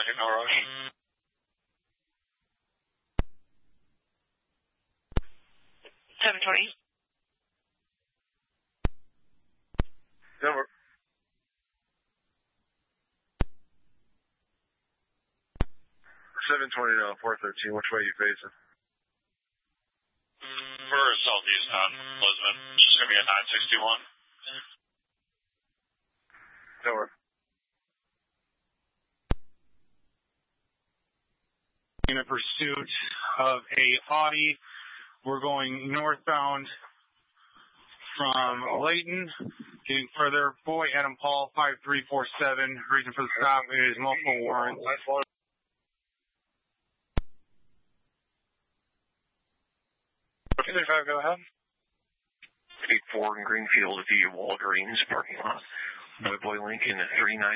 Roger, no rush. 720. Number. 720 now, 413. Which way are you facing? We're southeast on Lisbon. Just going to be at 961. Number. In a pursuit of a Audi, we're going northbound from Layton, getting further. Boy, Adam Paul, 5347. Reason for the stop is multiple warrants. 55, go ahead. 84 in Greenfield via Walgreens parking lot. Boy Lincoln at 39.